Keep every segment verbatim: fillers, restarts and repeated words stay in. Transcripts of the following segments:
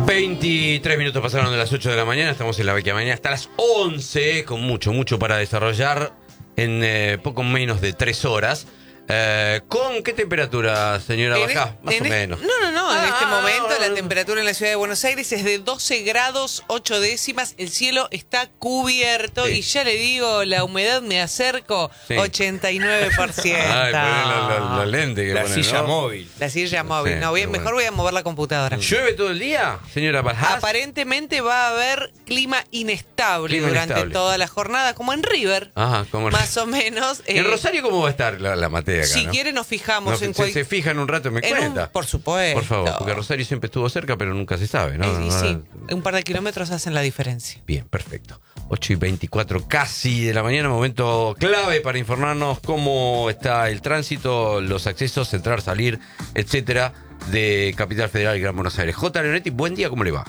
veintitrés minutos pasaron de las ocho de la mañana, estamos en la Vecchia Mañana hasta las once, con mucho, mucho para desarrollar en eh, poco menos de tres horas. Eh, ¿Con qué temperatura, señora Bajá? Más o es, menos. No, no, no. En ah, este momento ah, la temperatura en la ciudad de Buenos Aires es de doce grados, ocho décimas. El cielo está cubierto sí. y ya le digo, la humedad me acerco, sí. ochenta y nueve por ciento. Ay, poné los, los lentes que La ponen, silla ¿no? móvil. La silla móvil. Sí, no, voy, mejor bueno. voy a mover la computadora. ¿Llueve todo el día, señora Bajá? Aparentemente va a haber clima inestable clima durante inestable. toda la jornada, como en River. Ajá, como más o menos. ¿En eh, Rosario cómo va a estar la, la materia acá? Si ¿no? quiere nos fijamos No, en se, cual... se fijan un rato y me en cuenta. un, por supuesto. Por favor, porque Rosario siempre estuvo cerca, pero nunca se sabe, ¿no? Eh, y no, sí, no. un par de kilómetros hacen la diferencia. Bien, perfecto. ocho y veinticuatro casi de la mañana, momento clave para informarnos cómo está el tránsito, los accesos, entrar, salir, etcétera, de Capital Federal y Gran Buenos Aires. J. Leonetti, buen día, ¿cómo le va?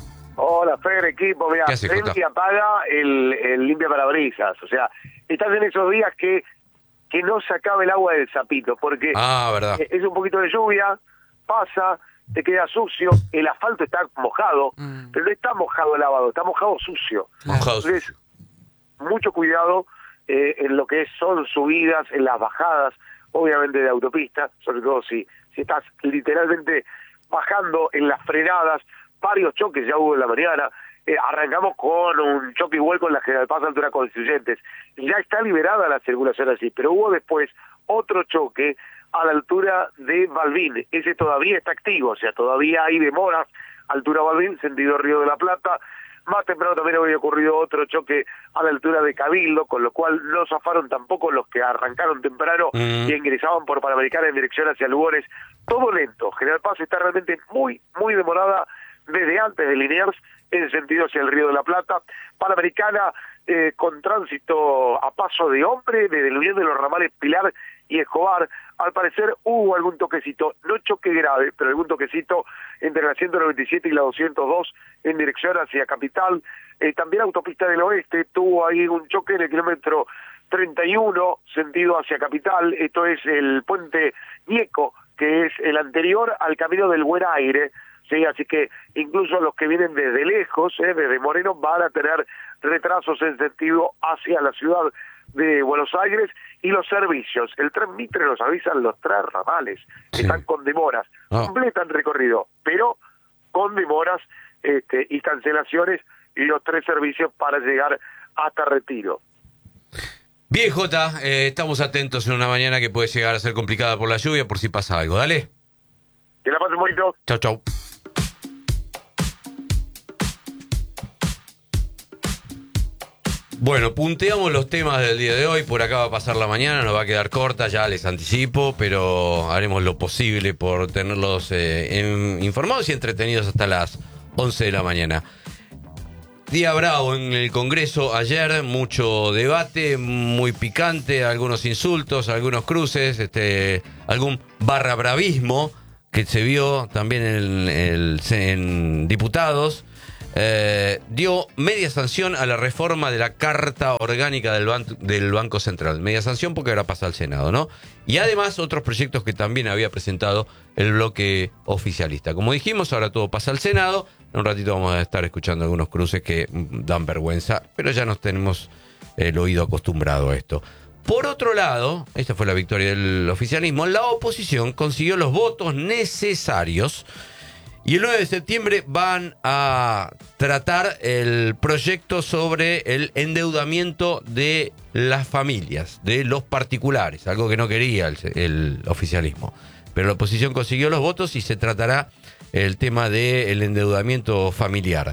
Hola, Fer, equipo. Mira, ¿Qué hace, Jota? Frente apaga el, el limpia parabrisas. O sea, estás en esos días que, que no se acabe el agua del sapito, porque Ah, verdad. es un poquito de lluvia, pasa, te queda sucio, el asfalto está mojado, Mm. pero no está mojado lavado, está mojado sucio. Mojado. Entonces, mucho cuidado eh, en lo que son subidas, en las bajadas, obviamente de autopista, sobre todo si, si estás literalmente bajando en las frenadas. Varios choques ya hubo en la mañana. Eh, arrancamos con un choque igual con la General Paz altura Constituyentes. Ya está liberada la circulación así, pero hubo después otro choque a la altura de Balbín. Ese todavía está activo, o sea, todavía hay demoras. Altura Balbín, sentido Río de la Plata. Más temprano también había ocurrido otro choque a la altura de Cabildo, con lo cual no zafaron tampoco los que arrancaron temprano Mm. y ingresaban por Panamericana en dirección hacia Lugones. Todo lento. General Paz está realmente muy, muy demorada desde antes de Liniers, en sentido hacia el Río de la Plata. Panamericana eh, con tránsito a paso de hombre, desde el unión de los ramales Pilar y Escobar. Al parecer hubo algún toquecito, no choque grave, pero algún toquecito entre la ciento noventa y siete y la doscientos dos en dirección hacia Capital. Eh, también Autopista del Oeste tuvo ahí un choque en el kilómetro treinta y uno, sentido hacia Capital. Esto es el puente Ñeco, que es el anterior al camino del Buen Aire. Sí, así que incluso los que vienen desde lejos, eh, desde Moreno, van a tener retrasos en sentido hacia la ciudad de Buenos Aires. Y los servicios, el tren Mitre nos avisan los tres ramales, Sí. están con demoras, Ah. completan recorrido, pero con demoras este, y cancelaciones, y los tres servicios para llegar hasta Retiro. Bien, Jota, eh, estamos atentos en una mañana que puede llegar a ser complicada por la lluvia, por si pasa algo. Dale. Que la pasen bonito. Chau, chau. Bueno, punteamos los temas del día de hoy. Por acá va a pasar la mañana, nos va a quedar corta, ya les anticipo, pero haremos lo posible por tenerlos eh, en- informados y entretenidos hasta las once de la mañana. Día bravo en el Congreso ayer, mucho debate, muy picante, algunos insultos, algunos cruces, este, algún barra bravismo que se vio también en, el- en diputados. Eh, dio media sanción a la reforma de la Carta Orgánica del, ban- del Banco Central. Media sanción porque ahora pasa al Senado, ¿no? Y además otros proyectos que también había presentado el bloque oficialista. Como dijimos, ahora todo pasa al Senado. En un ratito vamos a estar escuchando algunos cruces que mm, dan vergüenza, pero ya nos tenemos el oído acostumbrado a esto. Por otro lado, esta fue la victoria del oficialismo, la oposición consiguió los votos necesarios. Y el nueve de septiembre van a tratar el proyecto sobre el endeudamiento de las familias, de los particulares, algo que no quería el, el oficialismo. Pero la oposición consiguió los votos y se tratará el tema del endeudamiento familiar.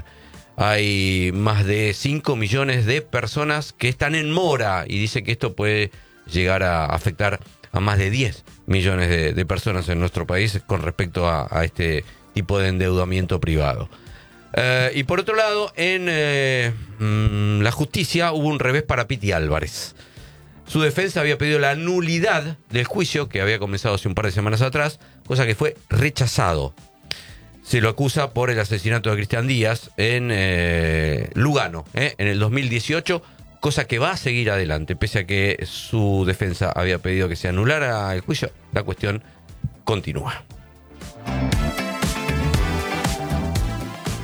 Hay más de cinco millones de personas que están en mora y dice que esto puede llegar a afectar a más de diez millones de, de personas en nuestro país con respecto a, a este tipo de endeudamiento privado. Eh, y por otro lado, en eh, mm, la justicia hubo un revés para Piti Álvarez. Su defensa había pedido la nulidad del juicio que había comenzado hace un par de semanas atrás, cosa que fue rechazado. Se lo acusa por el asesinato de Cristian Díaz en eh, Lugano, eh, en el dos mil dieciocho, cosa que va a seguir adelante, pese a que su defensa había pedido que se anulara el juicio. La cuestión continúa.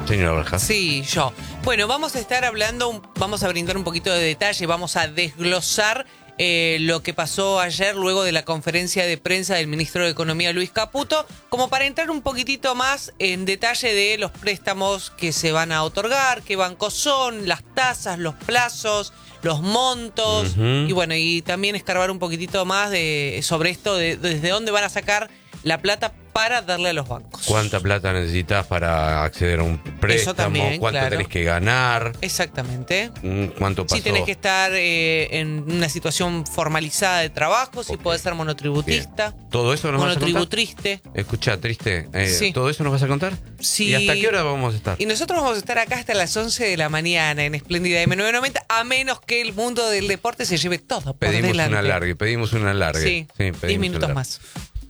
Señora Borja. Sí, yo. Bueno, vamos a estar hablando, un- vamos a brindar un poquito de detalle, vamos a desglosar eh, lo que pasó ayer luego de la conferencia de prensa del ministro de Economía, Luis Caputo, como para entrar un poquitito más en detalle de los préstamos que se van a otorgar, qué bancos son, las tasas, los plazos, los montos, Ujú. y bueno, y también escarbar un poquitito más de sobre esto, de desde dónde van a sacar la plata para darle a los bancos. ¿Cuánta plata necesitas para acceder a un préstamo? también, ¿Cuánto claro. tenés que ganar? Exactamente. Mm, ¿Cuánto pasó? Si tenés que estar eh, en una situación formalizada de trabajo, si Ok. podés ser monotributista, Bien. ¿Todo eso nos vas a contar? monotributriste. Escucha, Triste, eh, Sí. ¿todo eso nos vas a contar? Sí. ¿Y hasta qué hora vamos a estar? Y nosotros vamos a estar acá hasta las once de la mañana en Espléndida M novecientos noventa, a menos que el mundo del deporte se lleve todo por Pedimos delante. un alargue, pedimos un alargue. Sí, pedimos diez un minutos alargue. más.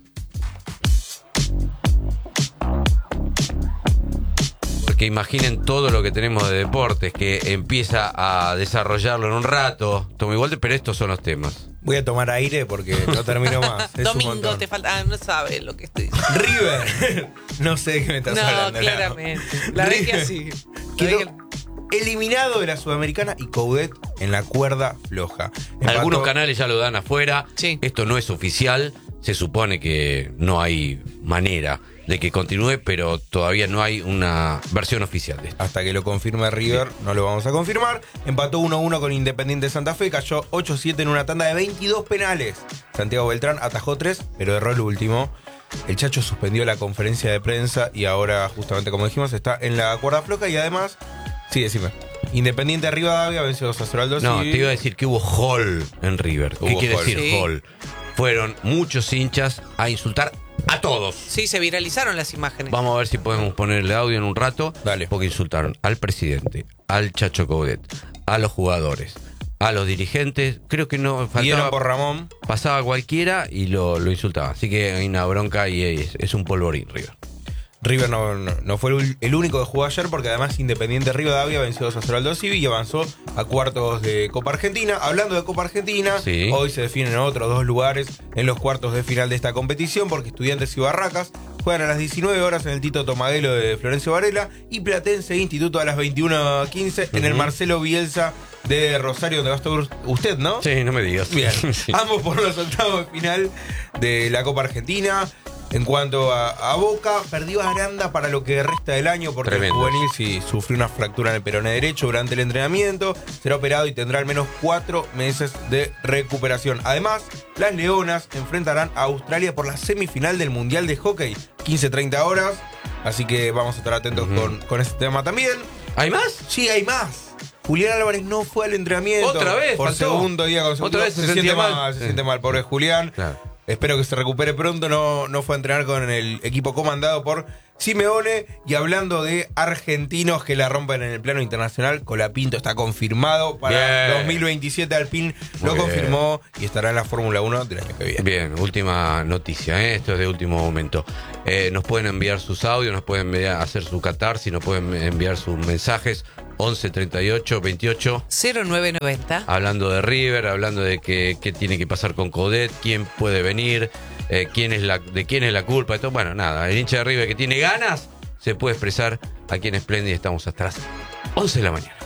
Porque imaginen todo lo que tenemos de deportes, que empieza a desarrollarlo en un rato. Tomo igual, pero estos son los temas. Voy a tomar aire porque no termino más. Es un Domingo, montón. te falta. Ah, no sabes lo que estoy diciendo. River. No sé de qué me estás No, hablando. Lalo. claramente. La verdad que River así. Quedó eliminado de la Sudamericana y Coudet en la cuerda floja. Empató- Algunos canales ya lo dan afuera. Sí. Esto no es oficial. Se supone que no hay manera de que continúe, pero todavía no hay una versión oficial de esto. Hasta que lo confirme River, no lo vamos a confirmar. Empató uno a uno con Independiente Santa Fe, cayó ocho siete en una tanda de veintidós penales. Santiago Beltrán atajó tres, pero erró el último. El Chacho suspendió la conferencia de prensa y ahora, justamente como dijimos, está en la cuerda floja y además, sí, decime. Independiente Rivadavia venció dos a cero al dos. No, y- te iba a decir que hubo hall en River. ¿Qué Hubo quiere hall. decir Sí. hall? Fueron muchos hinchas a insultar a todos. Sí, se viralizaron las imágenes. Vamos a ver si podemos ponerle audio en un rato. Dale. Porque insultaron al presidente, al Chacho Coudet, a los jugadores, a los dirigentes. Creo que no Dieron faltaba. por Ramón. Pasaba cualquiera y lo, lo insultaba. Así que hay una bronca y es, es un polvorín, River. River no, no, no fue el, el único que jugó ayer porque además Independiente Rivadavia venció dos a cero al dos y avanzó a cuartos de Copa Argentina. Hablando de Copa Argentina, Sí. hoy se definen otros dos lugares en los cuartos de final de esta competición porque Estudiantes y Barracas juegan a las diecinueve horas en el Tito Tomaguelo de Florencio Varela y Platense Instituto a las veintiuno quince en el Ujú. Marcelo Bielsa de Rosario, donde va a estar usted, ¿no? Sí, no me digas. Bien, Sí. ambos por los octavos de final de la Copa Argentina. En cuanto a, a Boca, perdió a Aranda para lo que resta del año porque Tremendo. el juvenil sí sufrió una fractura en el peroné derecho durante el entrenamiento. Será operado y tendrá al menos cuatro meses de recuperación. Además, las Leonas enfrentarán a Australia por la semifinal del Mundial de Hockey, quince treinta horas. Así que vamos a estar atentos Ujú. con, con este tema también. ¿Hay más? Sí, hay más. Julián Álvarez no fue al entrenamiento. ¿Otra vez? Por ¿Faltó? segundo día consecutivo. ¿Otra vez se siente sentía mal? mal? Se Sí. siente mal, pobre Julián. Claro. Espero que se recupere pronto. No, no fue a entrenar con el equipo comandado por Simeone. Y hablando de argentinos que la rompen en el plano internacional, Colapinto está confirmado para Bien. dos mil veintisiete. Alpine lo Muy confirmó y estará en la Fórmula uno del año que viene. Bien, última noticia, ¿eh? Esto es de último momento. Eh, nos pueden enviar sus audios, nos pueden enviar- hacer su catarsis, nos pueden enviar sus mensajes. once treinta y ocho veintiocho. cero nueve noventa. Hablando de River, hablando de qué qué tiene que pasar con Coudet, quién puede venir, eh, quién es la, de quién es la culpa. Esto, bueno, nada, el hincha de River que tiene ganas se puede expresar aquí en Splendid. Estamos hasta las once de la mañana.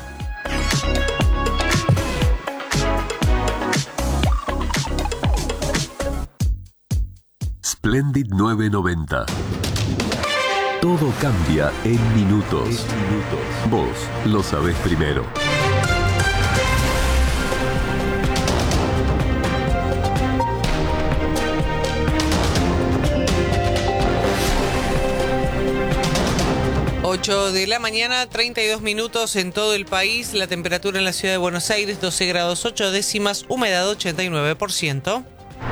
Splendid novecientos noventa. Todo cambia en minutos. Vos lo sabés primero. ocho de la mañana, treinta y dos minutos en todo el país. La temperatura en la ciudad de Buenos Aires, doce grados ocho décimas, humedad ochenta y nueve por ciento.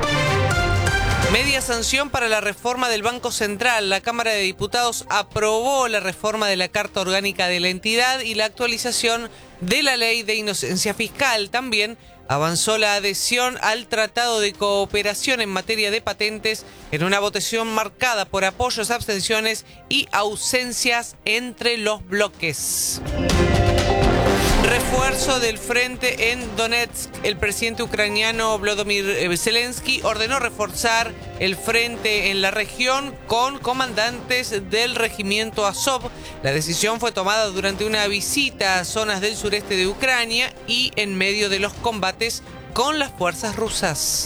Media sanción para la reforma del Banco Central. La Cámara de Diputados aprobó la reforma de la Carta Orgánica de la entidad y la actualización de la Ley de Inocencia Fiscal. También avanzó la adhesión al Tratado de Cooperación en materia de patentes en una votación marcada por apoyos, abstenciones y ausencias entre los bloques. Refuerzo del frente en Donetsk. El presidente ucraniano Volodymyr Zelensky ordenó reforzar el frente en la región con comandantes del regimiento Azov. La decisión fue tomada durante una visita a zonas del sureste de Ucrania y en medio de los combates con las fuerzas rusas.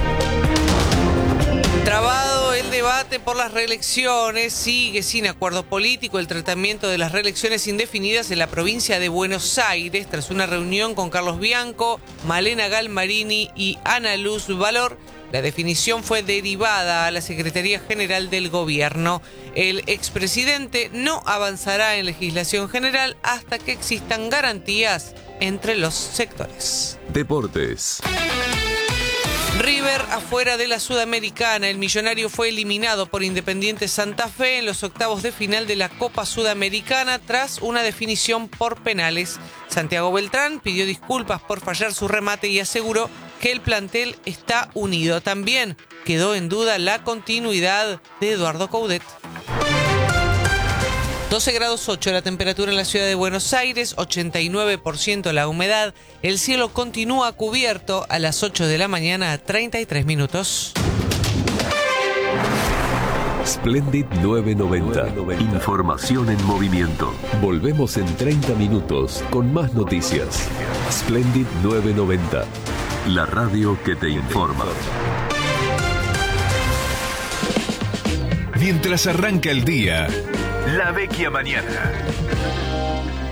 Trabado el debate por las reelecciones, sigue sin acuerdo político el tratamiento de las reelecciones indefinidas en la provincia de Buenos Aires. Tras una reunión con Carlos Bianco, Malena Galmarini y Ana Luz Valor, la definición fue derivada a la Secretaría General del Gobierno. El expresidente no avanzará en legislación general hasta que existan garantías entre los sectores. Deportes. River afuera de la Sudamericana. El millonario fue eliminado por Independiente Santa Fe en los octavos de final de la Copa Sudamericana tras una definición por penales. Santiago Beltrán pidió disculpas por fallar su remate y aseguró que el plantel está unido. También quedó en duda la continuidad de Eduardo Coudet. doce grados ocho la temperatura en la ciudad de Buenos Aires, ochenta y nueve por ciento la humedad. El cielo continúa cubierto a las ocho de la mañana, treinta y tres minutos. Splendid nueve noventa. Información en movimiento. Volvemos en treinta minutos con más noticias. Splendid nueve noventa. La radio que te informa. Mientras arranca el día, La Vecchia Mañana.